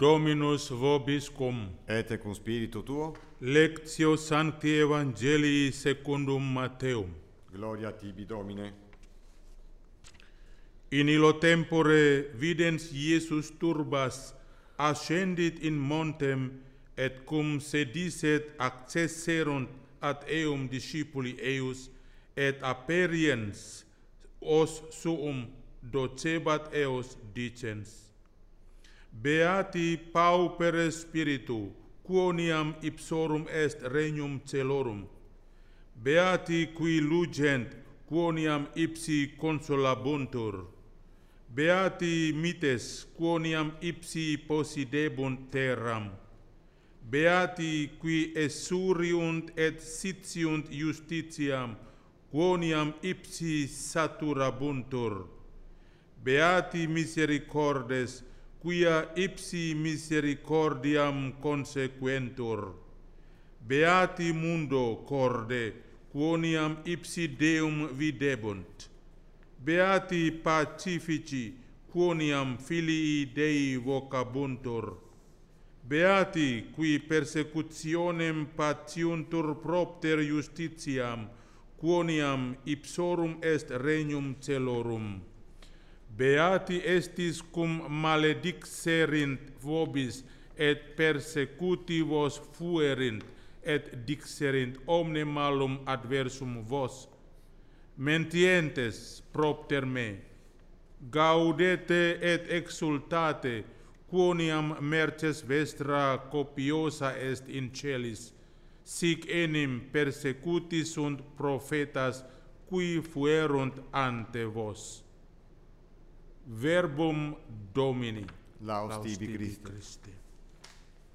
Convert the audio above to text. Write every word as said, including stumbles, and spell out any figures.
Dominus vobiscum. Et cum spiritu tuo. Lectio Sancti Evangelii secundum Matteum. Gloria tibi, Domine. In illo tempore videns Iesus turbas ascendit in montem, et cum sedicet accesserunt ad eum discipuli eius, et aperiens os suum docebat eos dicens: Beati paupere spiritu, quoniam ipsorum est regnum celorum. Beati qui lugent, quoniam ipsi consolabuntur. Beati mites, quoniam ipsi possidebunt terram. Beati qui esuriunt et sitiunt justitiam, quoniam ipsi saturabuntur. Beati misericordes, quia ipsi misericordiam consequentur. Beati mundo corde, quoniam ipsi Deum videbunt. Beati pacifici, quoniam filii Dei vocabuntur. Beati qui persecutionem patiuntur propter justitiam, quoniam ipsorum est regnum celorum. Beati estis cum maledixerint vobis, et persecutivos fuerint, et dixerint omne malum adversum vos. Mentientes propter me, gaudete et exultate, quoniam merces vestra copiosa est in celis, sic enim persecuti sunt prophetas qui fuerunt ante vos. Verbum Domini. Laus tibi Christe. Christe.